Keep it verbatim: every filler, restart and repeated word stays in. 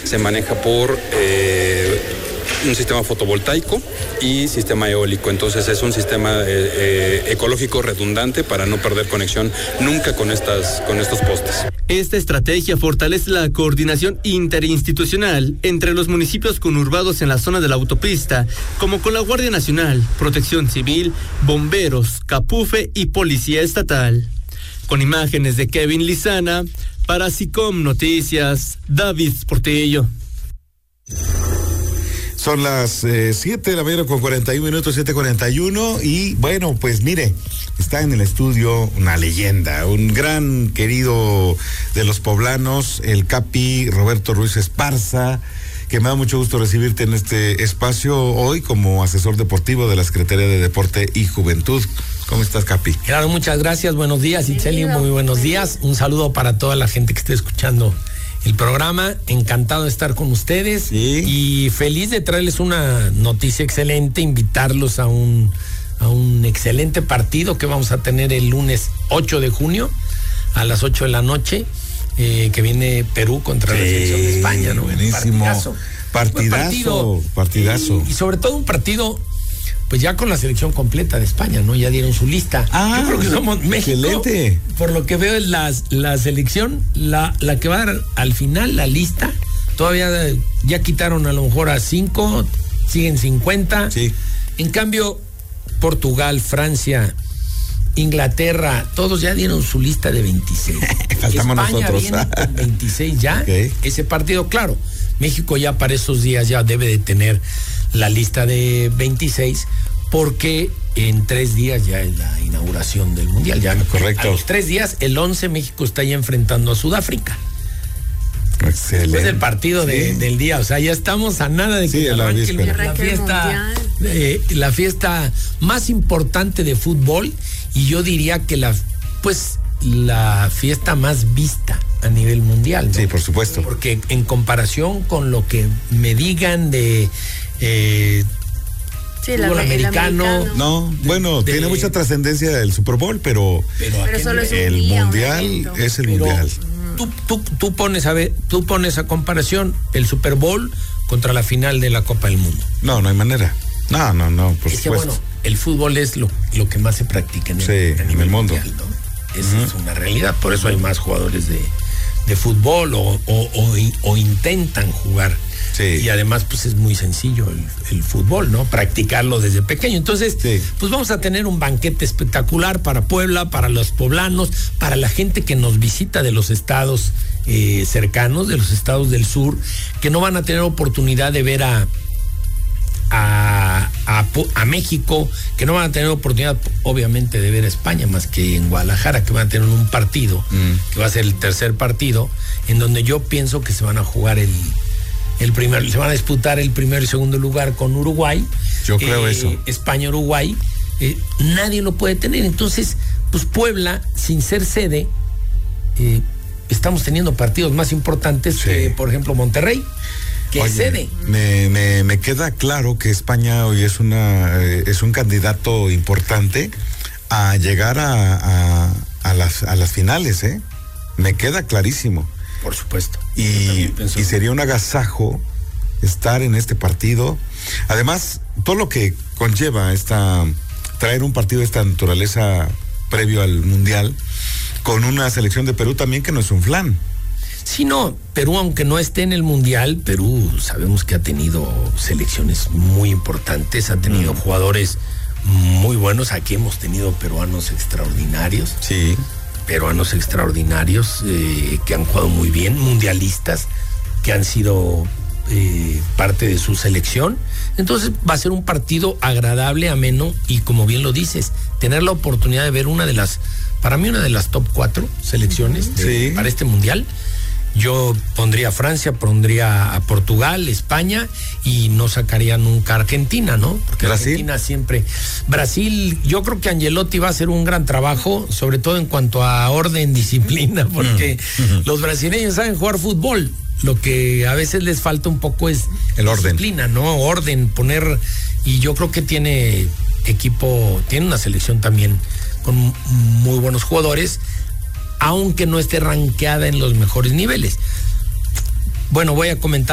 se maneja por eh, un sistema fotovoltaico y sistema eólico. Entonces es un sistema eh, eh, ecológico redundante para no perder conexión nunca con estas, con estos postes. Esta estrategia fortalece la coordinación interinstitucional entre los municipios conurbados en la zona de la autopista, como con la Guardia Nacional, Protección Civil, Bomberos, Capufe y Policía Estatal. Con imágenes de Kevin Lizana, para SICOM Noticias, David Portillo. Son las eh, siete de la mañana con cuarenta y un minutos, siete cuarenta y uno, y bueno, pues mire, está en el estudio una leyenda, un gran querido de los poblanos, el Capi Roberto Ruiz Esparza, que me da mucho gusto recibirte en este espacio hoy como asesor deportivo de la Secretaría de Deporte y Juventud. ¿Cómo estás, Capi? Claro, muchas gracias, buenos días, Itzeli, muy buenos días, un saludo para toda la gente que esté escuchando el programa, encantado de estar con ustedes, ¿sí? Y feliz de traerles una noticia excelente, invitarlos a un, a un excelente partido que vamos a tener el lunes ocho de junio a las ocho de la noche, eh, que viene Perú contra sí, la selección de España, ¿no? Buenísimo. Partidazo. Partidazo. Partido, partidazo. Y, y sobre todo un partido, pues ya con la selección completa de España, ¿no? Ya dieron su lista. Ah, yo creo que somos México. Excelente. Por lo que veo es la, la selección, la, la que va a dar al final la lista. Todavía ya quitaron a lo mejor a cinco, siguen cincuenta. Sí. En cambio, Portugal, Francia, Inglaterra, todos ya dieron su lista de veintiséis. Faltamos España nosotros. Viene con veintiséis ya. Okay. Ese partido, claro, México ya para esos días ya debe de tener la lista de veintiséis, porque en tres días ya es la inauguración del Mundial. Ya correcto. A los tres días, el once, México está ya enfrentando a Sudáfrica. Excelente. Después del partido sí. de, del día, o sea, ya estamos a nada de que sí, arranque la, el, la fiesta, eh, la fiesta más importante de fútbol, y yo diría que la, pues, la fiesta más vista a nivel mundial, ¿no? Sí, por supuesto. Porque en comparación con lo que me digan de eh, sí, fútbol la, americano, americano, no, de, bueno, de, tiene mucha trascendencia el Super Bowl, pero, pero, pero solo es un el día, mundial es el pero mundial. Tú, tú, tú pones a ver, tú pones a comparación el Super Bowl contra la final de la Copa del Mundo. No, no hay manera. No, no, no, por es supuesto. Que, bueno, el fútbol es lo, lo que más se practica en el, sí, a nivel en el mundo. mundial, ¿no? Esa uh-huh. es una realidad, por eso hay más jugadores de, de fútbol o, o, o, o intentan jugar. Sí. Y además, pues es muy sencillo el, el fútbol, ¿no? Practicarlo desde pequeño. Entonces, sí. pues vamos a tener un banquete espectacular para Puebla, para los poblanos, para la gente que nos visita de los estados eh, cercanos, de los estados del sur, que no van a tener oportunidad de ver a A, a, a México, que no van a tener oportunidad obviamente de ver a España más que en Guadalajara, que van a tener un partido mm. que va a ser el tercer partido, en donde yo pienso que se van a jugar el, el primer, se van a disputar el primero y segundo lugar con Uruguay. Yo creo eh, eso. España-Uruguay, eh, nadie lo puede tener. Entonces, pues Puebla, sin ser sede, eh, estamos teniendo partidos más importantes sí. que, por ejemplo, Monterrey, que Oye, es sede. Me, me, me queda claro que España hoy es una eh, es un candidato importante a llegar a, a, a las a las finales, ¿eh? Me queda clarísimo. Por supuesto. Y, y sería un agasajo estar en este partido. Además, todo lo que conlleva esta traer un partido de esta naturaleza previo al Mundial, con una selección de Perú también que no es un flan. Sí, no, Perú, aunque no esté en el Mundial, Perú sabemos que ha tenido selecciones muy importantes, ha tenido mm. jugadores muy buenos. Aquí hemos tenido peruanos extraordinarios. Sí. Peruanos extraordinarios eh, que han jugado muy bien, mundialistas, que han sido eh, parte de su selección. Entonces va a ser un partido agradable, ameno, y como bien lo dices, tener la oportunidad de ver una de las, para mí una de las top cuatro selecciones de, sí. para este Mundial. Yo pondría a Francia, pondría a Portugal, España, y no sacaría nunca a Argentina, ¿no? Porque Brasil. Argentina siempre... Brasil, yo creo que Angelotti va a hacer un gran trabajo, sobre todo en cuanto a orden, disciplina, porque mm. los brasileños saben jugar fútbol. Lo que a veces les falta un poco es el orden. Disciplina, ¿no? Orden, poner... Y yo creo que tiene equipo, tiene una selección también con muy buenos jugadores, aunque no esté rankeada en los mejores niveles. Bueno, voy a comentar